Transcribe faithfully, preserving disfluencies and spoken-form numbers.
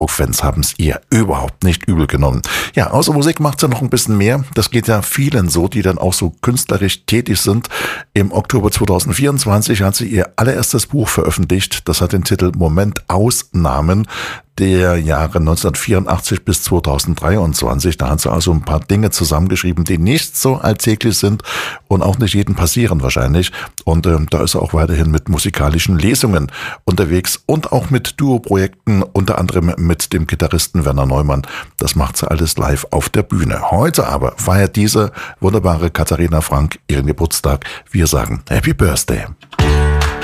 Fans haben es ihr überhaupt nicht übel genommen. Ja, außer Musik macht sie noch ein bisschen mehr. Das geht ja vielen so, die dann auch so künstlerisch tätig sind. Im Oktober zweitausendvierundzwanzig hat sie ihr allererstes Buch veröffentlicht. Das hat den Titel Moment Ausnahmen der Jahre neunzehnhundertvierundachtzig bis zweitausenddreiundzwanzig. Da hat sie also ein paar Dinge zusammengeschrieben, die nicht so alltäglich sind und auch nicht jedem passieren wahrscheinlich. Und äh, da ist sie auch weiterhin mit musikalischen Lesungen unterwegs und auch mit Duo-Projekten, unter anderem mit dem Gitarristen Werner Neumann. Das macht sie alles live auf der Bühne. Heute aber feiert diese wunderbare Katharina Frank ihren Geburtstag. Wir sagen Happy Birthday.